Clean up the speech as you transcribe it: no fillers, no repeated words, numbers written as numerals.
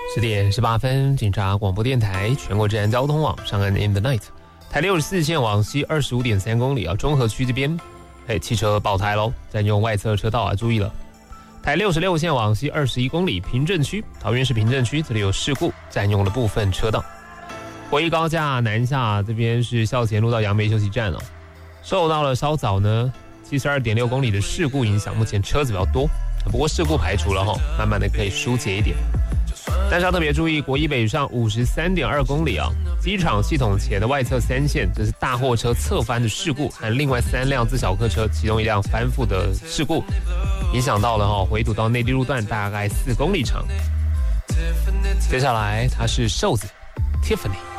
10点18分，警察广播电台全国治安交通网上岸 In the Night， 台64线往西25.3公里中和区这边，汽车爆胎喽，占用外侧车道注意了。台66线往西21公里，平镇区，桃园市平镇区这里有事故，占用了部分车道。国一高架南下这边是校前路到杨梅休息站受到了稍早呢72.6公里的事故影响，目前车子比较多，不过事故排除了慢慢的可以疏解一点。但是要特别注意，国一北上53.2公里机场系统前的外侧3线，这是大货车侧翻的事故，和另外3辆自小客车，其中一辆翻覆的事故，影响到了回堵到内地路段大概4公里长。接下来它是瘦子 Tiffany。